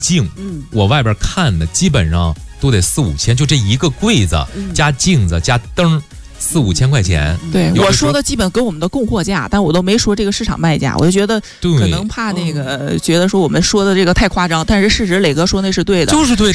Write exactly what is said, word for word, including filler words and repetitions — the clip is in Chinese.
镜， 嗯， 我外边看的基本上都得四五千，就这一个柜子、 嗯、 加镜子加灯。四五千块钱， 对我说的基本跟我们的供货价，但我都没说这个市场卖价，我就觉得可能怕那个、嗯、觉得说我们说的这个太夸张，但是事实磊哥说那是对的， 就是对的。